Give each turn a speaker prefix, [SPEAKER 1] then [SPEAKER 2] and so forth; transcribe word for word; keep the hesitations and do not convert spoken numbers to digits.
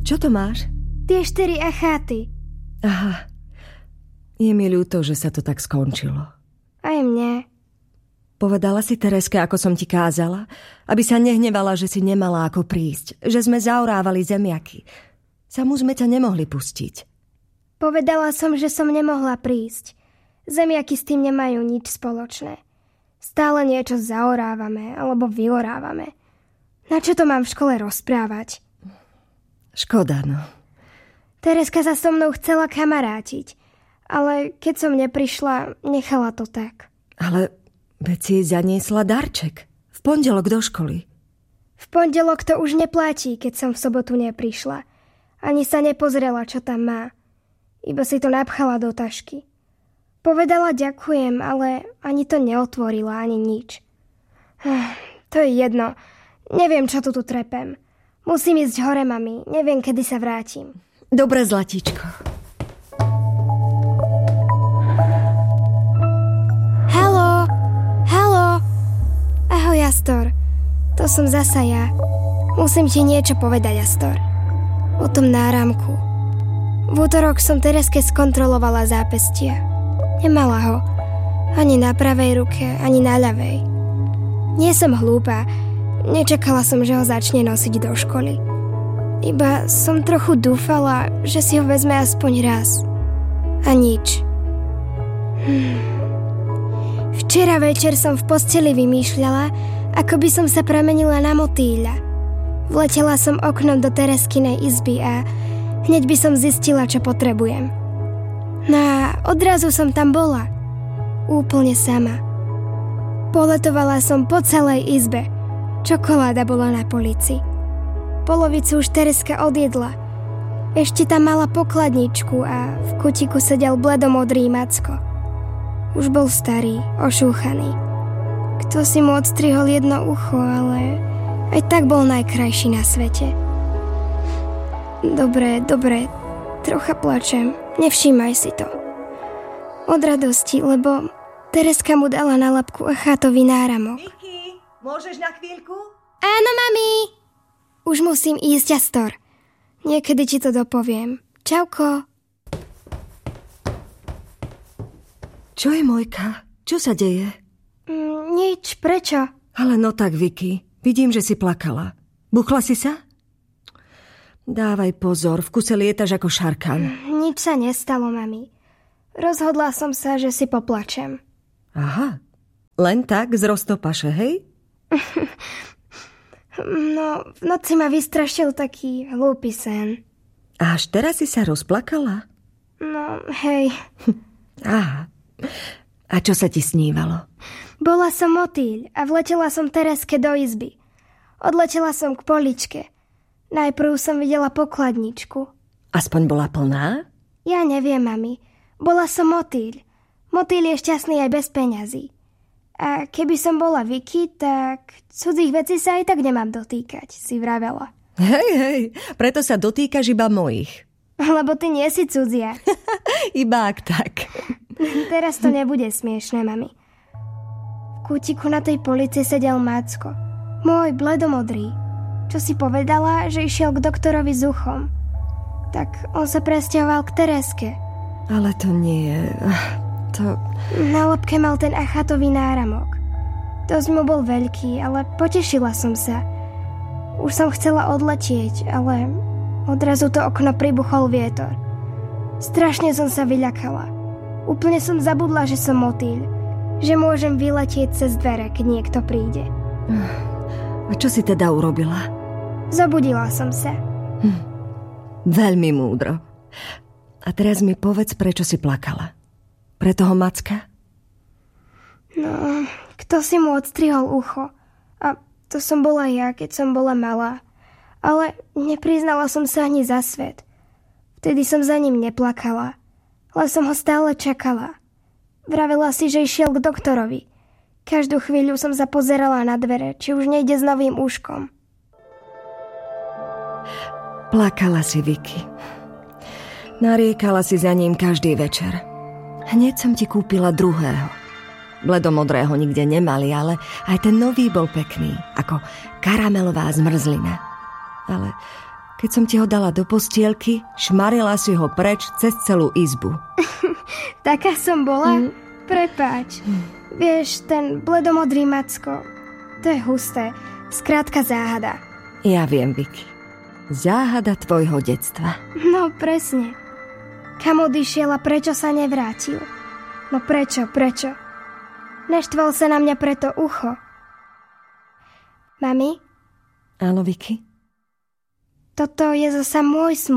[SPEAKER 1] Čo to máš?
[SPEAKER 2] Tie štyri acháty.
[SPEAKER 1] Aha. Je mi ľúto, že sa to tak skončilo.
[SPEAKER 2] Aj mne.
[SPEAKER 1] Povedala si Tereske, ako som ti kázala? Aby sa nehnevala, že si nemala ako prísť. Že sme zaorávali zemiaky. Samú sme ťa nemohli pustiť.
[SPEAKER 2] Povedala som, že som nemohla prísť. Zemiaky s tým nemajú nič spoločné. Stále niečo zaorávame alebo vyorávame. Na čo to mám v škole rozprávať?
[SPEAKER 1] Škoda, no.
[SPEAKER 2] Tereska sa so mnou chcela kamarátiť, ale keď som neprišla, nechala to tak.
[SPEAKER 1] Ale veď si jej zaniesla darček. V pondelok do školy.
[SPEAKER 2] V pondelok to už neplatí, keď som v sobotu neprišla. Ani sa nepozrela, čo tam má. Iba si to napchala do tašky. Povedala ďakujem, ale ani to neotvorila, ani nič. To je jedno. Neviem, čo tu tu trepem. Musím ísť hore, mami. Neviem, kedy sa vrátim.
[SPEAKER 1] Dobre, zlatíčko.
[SPEAKER 2] Haló, haló. Ahoj, Astor. To som zasa ja. Musím ti niečo povedať, Astor. O tom náramku. V útorok som Tereske skontrolovala zápestia. Nemala ho. Ani na pravej ruke, ani na ľavej. Nie som hlúpa. Nečakala som, že ho začne nosiť do školy. Iba som trochu dúfala, že si ho vezme aspoň raz. A nič. Hm. Včera večer som v posteli vymýšľala, ako by som sa premenila na motýľa. Vletela som oknom do Tereskinej izby a hneď by som zistila, čo potrebujem. No a odrazu som tam bola. Úplne sama. Poletovala som po celej izbe. Čokoláda bola na polici. Polovicu už Tereska odjedla. Ešte tam mala pokladničku a v kutiku sedel bledomodrý Macko. Už bol starý, ošúchaný. Kto si mu odstrihol jedno ucho, ale aj tak bol najkrajší na svete. Dobre, dobre, trocha plačem, nevšímaj si to. Od radosti, lebo Tereska mu dala na labku achátový náramok.
[SPEAKER 1] Vicky, môžeš na chvíľku?
[SPEAKER 2] Áno, mami! Už musím ísť, Astor. Niekedy ti to dopoviem. Čauko.
[SPEAKER 1] Čo je, Mojka? Čo sa deje?
[SPEAKER 2] Mm, nič, prečo?
[SPEAKER 1] Ale no tak, Vicky, vidím, že si plakala. Buchla si sa? Dávaj pozor, v kuse lietaš ako šarkan.
[SPEAKER 2] Nič sa nestalo, mami. Rozhodla som sa, že si poplačem.
[SPEAKER 1] Aha, len tak z roztopaše, hej?
[SPEAKER 2] No, v noci ma vystrašil taký hlúpy sen.
[SPEAKER 1] A až teraz si sa rozplakala?
[SPEAKER 2] No, hej.
[SPEAKER 1] Aha. A čo sa ti snívalo?
[SPEAKER 2] Bola som motýľ a vletela som Tereske do izby. Odletela som k poličke. Najprv som videla pokladničku.
[SPEAKER 1] Aspoň bola plná?
[SPEAKER 2] Ja neviem, mami. Bola som motýľ. Motýľ je šťastný aj bez peňazí. A keby som bola Vicky, tak cudzích vecí sa aj tak nemám dotýkať, si vravela.
[SPEAKER 1] Hej, hej, preto sa dotýkaš iba mojich.
[SPEAKER 2] Lebo ty nie si cudzia.
[SPEAKER 1] Iba ak tak.
[SPEAKER 2] Teraz to nebude smiešné, mami. V kútiku na tej polici sedel Macko. Môj bledomodrý. Čo si povedala, že išiel k doktorovi s uchom. Tak on sa presťahoval k Tereske.
[SPEAKER 1] Ale to nie... To...
[SPEAKER 2] Na lobke mal ten achátový náramok. Dosť mu bol veľký, ale potešila som sa. Už som chcela odletieť, ale odrazu to okno pribuchol vietor. Strašne som sa vyľakala. Úplne som zabudla, že som motýľ. Že môžem vyletieť cez dvere, keď niekto príde.
[SPEAKER 1] A čo si teda urobila?
[SPEAKER 2] Zobudila som sa.
[SPEAKER 1] Hm. Veľmi múdro. A teraz mi povedz, prečo si plakala. Pre toho Macka?
[SPEAKER 2] No, kto si mu odstrihol ucho? A to som bola ja, keď som bola malá. Ale nepriznala som sa ani za svet. Vtedy som za ním neplakala. Ale som ho stále čakala. Vravela si, že išiel k doktorovi. Každú chvíľu som sa pozerala na dvere, či už nejde s novým úškom.
[SPEAKER 1] Plakala si, Vicky. Nariekala si za ním každý večer. Hneď som ti kúpila druhého. Bledomodrého nikde nemali, ale aj ten nový bol pekný, ako karamelová zmrzlina. Ale Keď som ti ho dala do postielky, šmarila si ho preč cez celú izbu.
[SPEAKER 2] Taká som bola? Mm. Prepáč. Mm. Vieš, ten bledomodrý macko, to je husté. Skrátka záhada.
[SPEAKER 1] Ja viem, Vicky. Záhada tvojho detstva.
[SPEAKER 2] No presne. Kam odišiel a prečo sa nevrátil? No prečo, prečo? Naštval sa na mňa preto ucho. Mami?
[SPEAKER 1] Áno, Vicky?
[SPEAKER 2] Toto je zasa môj smut.